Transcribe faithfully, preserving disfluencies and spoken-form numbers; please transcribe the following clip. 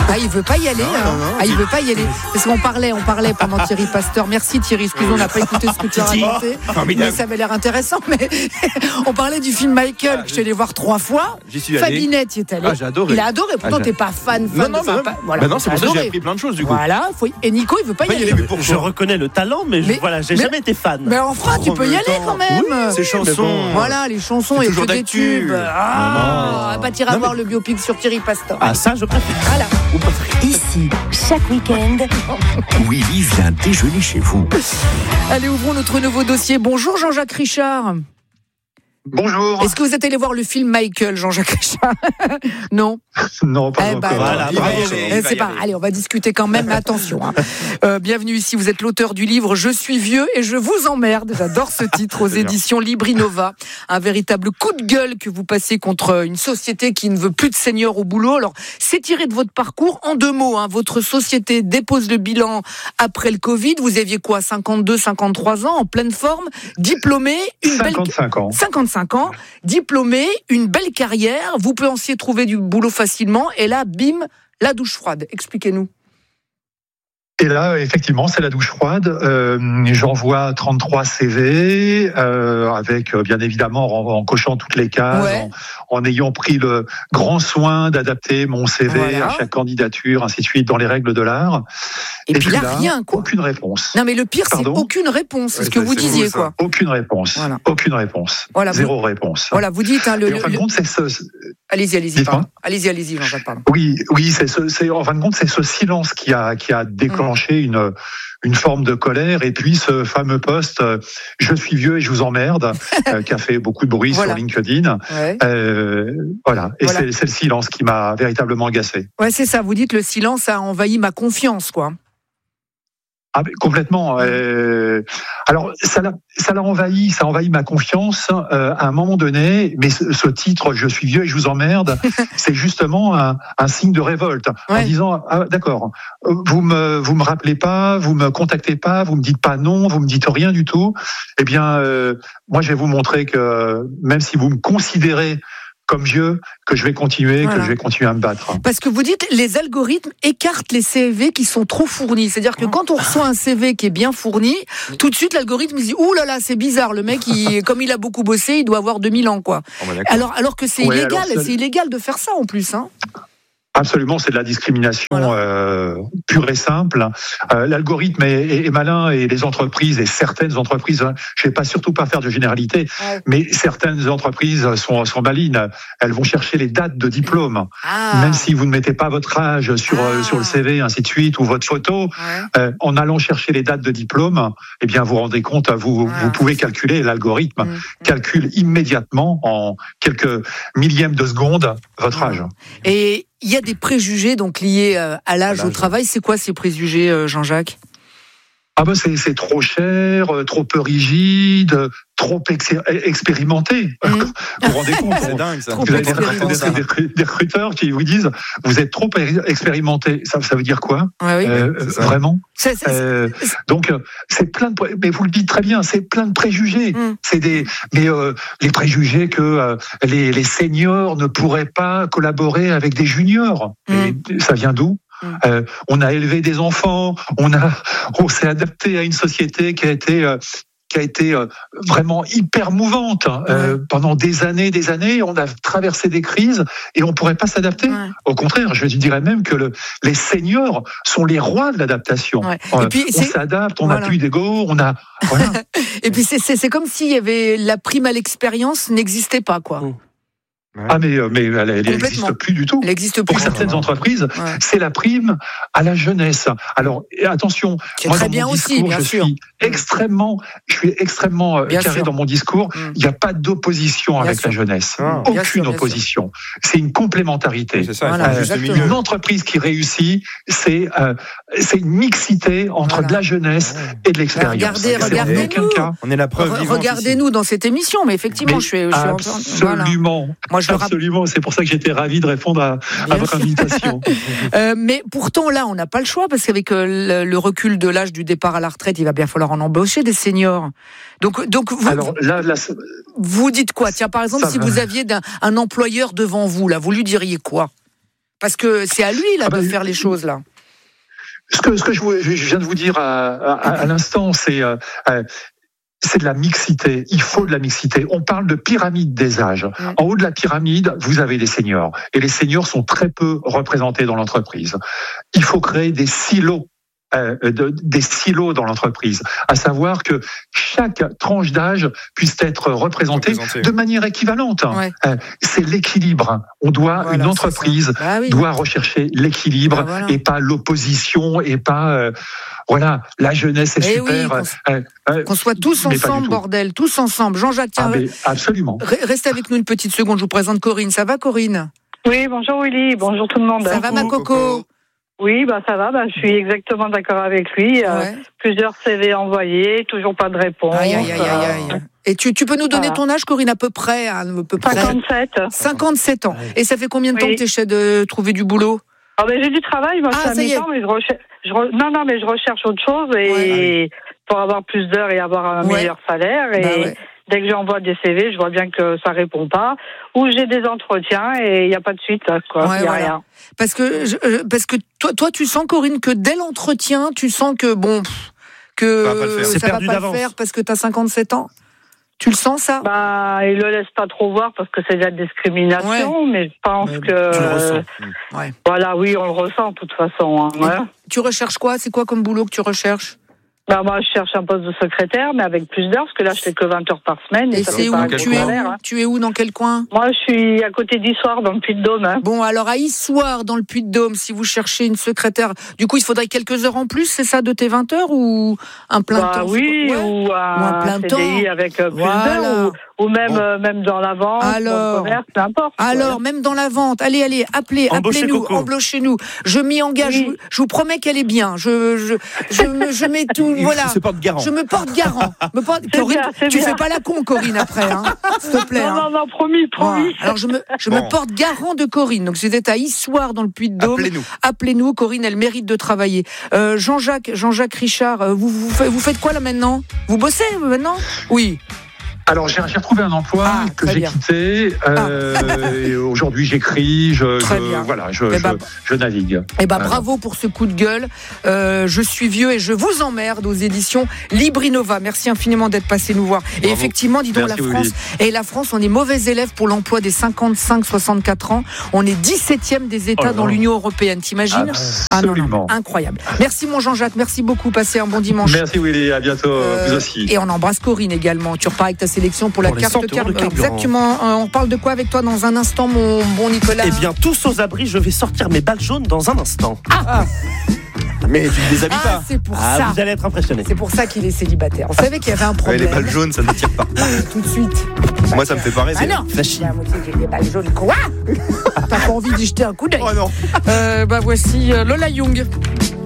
Ah, il veut pas y aller. Non, hein. non, non. Ah, il veut pas y aller. Parce qu'on parlait, on parlait pendant Thierry Pasteur. Merci Thierry, excusez-moi, on n'a pas écouté ce que tu as raconté. Mais ça avait l'air intéressant. Mais on parlait du film Michael, que je suis allé voir trois fois. J'y suis allé. Fabinette y est allé. Ah, j'ai adoré. Il a adoré. Pourtant, Ah, j'ai- t'es pas fan, fan. Non, non, de mais ça, non. pas- voilà, Bah non, c'est t'as pour ça que j'ai adoré. appris plein de choses du coup. Voilà. Faut... Et Nico, il veut pas y Pas y aller. aller, mais pourquoi Je reconnais le talent, mais, je- Mais- voilà, j'ai mais- jamais été fan. Mais enfin, tu Oh, peux y mais aller attends. quand même. Oui, ces chansons. bon. Voilà, les chansons C'est et toujours que des d'actu. tubes. Ah, Non. bah t'iras Non, voir mais- le biopic sur Thierry Pasteur. Ah, ça, je préfère. Voilà. Ici, chaque week-end, Willy vient déjeuner chez vous. Allez, ouvrons notre nouveau dossier. Bonjour Jean-Jacques Richard. Bonjour. Est-ce que vous êtes allé voir le film Michael, Jean-Jacques Richard? Non. Non, pas Eh encore. ben, Voilà, Il va y bravo. aller, Eh, il va c'est y pas. aller. Allez, on va discuter quand même, mais attention. Hein. Euh, bienvenue ici, vous êtes l'auteur du livre Je suis vieux et je vous emmerde. J'adore ce titre aux C'est bien. éditions Librinova. Un véritable coup de gueule que vous passez contre une société qui ne veut plus de seniors au boulot. Alors, c'est tiré de votre parcours en deux mots. Hein. Votre société dépose le bilan après le Covid. Vous aviez quoi, cinquante-deux, cinquante-trois ans, en pleine forme, diplômé, une belle... cinquante-cinq ans. cinquante-cinq ans, diplômé, une belle carrière, vous pensiez trouver du boulot facilement, et là, bim, la douche froide. Expliquez-nous. Et là, effectivement, c'est la douche froide. Euh, J'envoie trente-trois C V, euh, avec, euh, bien évidemment, en, en cochant toutes les cases, Ouais. en, en ayant pris le grand soin d'adapter mon C V Voilà. à chaque candidature, ainsi de suite, dans les règles de l'art. Et, puis là, rien, quoi. Aucune réponse. Non, mais le pire, c'est Pardon aucune réponse. C'est Ouais, ce que c'est- vous c'est disiez, fou, ça. quoi. Aucune réponse. Voilà. Aucune réponse. Voilà, vous- Zéro réponse. Voilà, vous dites, hein, le, Et en fin de le- compte, c'est ce, ce- allez-y, allez-y, Dites-moi. pardon. Allez-y, allez-y, Jean-Jacques, pardon. Oui, oui, c'est ce, c'est en fin de compte, c'est ce silence qui a qui a déclenché une une forme de colère, et puis ce fameux post euh, je suis vieux et je vous emmerde euh, qui a fait beaucoup de bruit Voilà. sur LinkedIn. Ouais, Euh, voilà, et Voilà. c'est c'est le silence qui m'a véritablement agacé. ouais c'est ça, vous dites, le silence a envahi ma confiance, quoi. Ah, mais complètement. Euh, alors ça l'a ça l'a envahi, ça a envahi ma confiance euh, à un moment donné. Mais ce, ce titre, je suis vieux et je vous emmerde, c'est justement un, un signe de révolte, Ouais. en disant ah, d'accord, vous me vous me rappelez pas, vous me contactez pas, vous me dites pas non, vous me dites rien du tout. Eh bien, euh, moi je vais vous montrer que même si vous me considérez comme vieux, que je vais continuer, Voilà. que je vais continuer à me battre. Parce que vous dites, les algorithmes écartent les C V qui sont trop fournis. C'est-à-dire que quand on reçoit un C V qui est bien fourni, tout de suite, l'algorithme il dit, ouh là là, c'est bizarre, le mec, il, comme il a beaucoup bossé, il doit avoir deux mille ans, quoi. Oh, bah, d'accord. Alors, alors que c'est Ouais, illégal, alors ça- c'est illégal de faire ça en plus, hein. Absolument, c'est de la discrimination Voilà. euh, pure et simple. Euh, L'algorithme est, est- est malin, et les entreprises, et certaines entreprises, hein, je ne vais pas surtout pas faire de généralité, Ouais. mais certaines entreprises sont, sont malines. Elles vont chercher les dates de diplôme. Ah. Même si vous ne mettez pas votre âge sur, euh, Ah. sur le C V, ainsi de suite, ou votre photo, Ouais. euh, en allant chercher les dates de diplôme, eh bien, vous vous rendez compte, vous, Ah. vous pouvez calculer, l'algorithme Mmh. calcule immédiatement, en quelques millièmes de seconde, votre Ah. âge. Et il y a des préjugés donc liés euh, à l'âge, À l'âge. au travail. C'est quoi ces préjugés, euh, Jean-Jacques? Ah ben c'est c'est trop cher, euh, trop peu rigide, euh, trop ex- expérimenté. Mmh. Vous vous rendez compte, C'est on- dingue ça. Trop vous avez des, expérimenté. des- des- des recruteurs qui vous disent vous êtes trop expérimenté. Ça, ça veut dire quoi Ouais, oui. Euh, c'est ça. Vraiment C'est- c'est- Euh, Donc euh, c'est plein de, pré- mais vous le dites très bien, c'est plein de préjugés. Mm. C'est des, mais euh, les préjugés que euh, les, les seniors ne pourraient pas collaborer avec des juniors. Et ça vient d'où Mm. Euh, On a élevé des enfants, on a, on s'est adapté à une société qui a été euh, qui a été euh, vraiment hyper mouvante euh, pendant des années, des années. On a traversé des crises et on pourrait pas s'adapter. Ouais. Au contraire, je dirais même que le, les seniors sont les rois de l'adaptation. Ouais. Euh, Et puis, on c'est- s'adapte, on n'a Voilà. plus d'ego, on a. Voilà. Et puis c'est- c'est c'est comme s'il y avait la prime à l'expérience n'existait pas, quoi. Mm. Ah mais euh, mais elle elle Complètement. n'existe plus du tout. Elle n'existe Pour plus. certaines entreprises, Ouais. c'est la prime à la jeunesse. Alors et attention, Qui est moi très dans bien mon aussi, discours, bien je sûr. suis extrêmement, je suis extrêmement euh, Bien carré sûr. dans mon discours. Mm. Il n'y a pas d'opposition Bien avec sûr. la jeunesse, Ah. Bien aucune sûr, bien sûr. opposition. C'est une complémentarité. C'est ça, Voilà, il faut un juste exactement. milieu. Une entreprise qui réussit, c'est euh, c'est une mixité entre Voilà. de la jeunesse et de l'expérience. Regardez, Et c'est en regardez-nous. aucun cas. On est la preuve Re- vivante. Regardez-nous dans cette émission, mais effectivement, Mais je suis, je suis en- voilà. absolument, Moi, je le rappelle. absolument. C'est pour ça que j'étais ravi de répondre à, à Bien votre sûr. invitation. Euh, mais pourtant, là, on n'a pas le choix parce qu'avec euh, le, le recul de l'âge du départ à la retraite, il va bien falloir en embaucher des seniors. Donc, donc vous, Alors là, là, vous dites quoi? Tiens, par exemple, Ça si va. vous aviez d'un- un employeur devant vous, là, vous lui diriez quoi? Parce que c'est à lui là Ah bah, de faire les choses là. Ce que, ce que je, vous- je viens de vous dire à, à, à l'instant, c'est euh, euh, c'est de la mixité. Il faut de la mixité. On parle de pyramide des âges. Mm. En haut de la pyramide, vous avez les seniors. Et les seniors sont très peu représentés dans l'entreprise. Il faut créer des silos. Euh, de, des silos dans l'entreprise, à savoir que chaque tranche d'âge puisse être représentée Représenté. de manière équivalente. Ouais. Euh, c'est l'équilibre. On doit, Voilà, une c'est entreprise ça. Bah oui. doit rechercher l'équilibre Bah voilà. et pas l'opposition et pas euh, voilà, la jeunesse est Eh oui, super. qu'on s- euh, euh, Qu'on soit tous mais pas du ensemble, tout. bordel, tous ensemble. Jean-Jacques, tiens, Ah, mais absolument. re- reste avec nous une petite seconde. Je vous présente Corinne. Ça va, Corinne? Oui, bonjour Willy, bonjour tout le monde. Ça va, ma Coucou, coco? Coco. Oui, bah ça va, bah, je suis exactement d'accord avec lui. Euh, Ouais. Plusieurs C V envoyés, toujours pas de réponse. Aïe, aïe, aïe, aïe, aïe. Et tu, tu peux nous donner Voilà. ton âge, Corinne, à peu près, hein, à peu près. cinquante-sept. cinquante-sept ans. Et ça fait combien de temps Oui. que tu essaies de trouver du boulot? Ah ben j'ai du travail, moi Ah, je suis ça à y est. mi-temps, mais je recherche. Je re- Non, non, mais je recherche autre chose et Ouais. pour avoir plus d'heures et avoir un Ouais. meilleur salaire. Et Bah ouais. dès que j'envoie des C V, je vois bien que ça répond pas. Ou j'ai des entretiens et il n'y a pas de suite, quoi. Il Ouais, y a voilà. rien. Parce que, je- euh, parce que toi, toi, tu sens, Corinne, que dès l'entretien, tu sens que, bon, pff, que Ça va pas le faire. ça C'est va perdu pas le d'avance. faire parce que tu as cinquante-sept ans. Tu le sens, ça? Bah, il le laisse pas trop voir parce que c'est de la discrimination, mais je pense Mais que. Tu le ressens. Ouais. Voilà, oui, on le ressent de toute façon. Hein, ouais. Tu recherches quoi? C'est quoi comme boulot que tu recherches? Bah, moi, je cherche un poste de secrétaire, mais avec plus d'heures, parce que là, je fais que vingt heures par semaine. Et ça c'est fait où? pas un Tu gros es où? salaire, hein. Tu es où? Dans quel coin? Moi, je suis à côté d'Issoire, dans le Puy-de-Dôme. Hein. Bon, alors à Issoire, dans le Puy-de-Dôme, si vous cherchez une secrétaire, du coup, il faudrait quelques heures en plus, c'est ça, de tes vingt heures ou un plein Bah, temps? oui, Ouais. ou un, un plein C D I temps. avec euh, plus Voilà. d'heures, ou, ou même, Bon. euh, même dans la vente, dans Alors. le commerce, n'importe. Alors, même dans la vente, allez, allez, appelez, Embauchez appelez-nous, Coco. embauchez-nous. Je m'y engage, Oui. je, vous- je vous promets qu'elle est bien. Je, je, je, me- je mets tout, voilà. Il se porte garant. Je me porte garant. Me porte- C'est Corinne, bien, c'est tu bien. fais pas la con, Corinne, après, hein, s'il te plaît. Non, hein. non, non, promis, promis. Voilà. Alors je me, je Bon. me porte garant de Corinne. Donc c'était à Issoire dans le Puy-de-Dôme. Appelez-nous. Appelez-nous, Corinne, elle mérite de travailler. Euh, Jean-Jacques, Jean-Jacques Richard, euh, vous, vous, faites, vous faites quoi là maintenant? Vous bossez euh, maintenant? Oui. Alors j'ai j'ai retrouvé un emploi Ah, que très j'ai bien. quitté. Euh, et aujourd'hui j'écris, je, Très je- bien. voilà, je, Eh je, ben, je navigue. Eh ben Voilà. bravo pour ce coup de gueule. Euh, je suis vieux et je vous emmerde aux éditions Librinova. Merci infiniment d'être passé nous voir. Et Bravo. effectivement, dis donc, Merci, la France Willy. et la France, on est mauvais élèves pour l'emploi des cinquante-cinq soixante-quatre ans. On est dix-septième des États Oh là dans là. l'Union européenne. T'imagines? Ah non, non, Absolument. incroyable. Merci mon Jean-Jacques. Merci beaucoup. Passez un bon dimanche. Merci Willy, à bientôt, Euh, vous aussi. Et on embrasse Corinne également. Tu repars avec ta sélection pour la Pour les carte cent euros car- de carburant. Exactement. Euh, on parle de quoi avec toi dans un instant, mon bon Nicolas? Eh bien, tous aux abris, je vais sortir mes balles jaunes dans un instant. Ah, Mais tu ne déshabilles ah, pas. c'est pour Ah, ça. vous allez être impressionnés. C'est pour ça qu'il est célibataire. On savait qu'il y avait un Ouais, problème. les balles jaunes, ça ne tire pas. Tout de suite. Moi, ça me fait pas rêver. Ah non. Flashy. La moitié qui a des balles jaunes. Quoi? T'as pas envie d'y jeter un coup d'œil? Oh non. Euh, bah voici euh, Lola Young.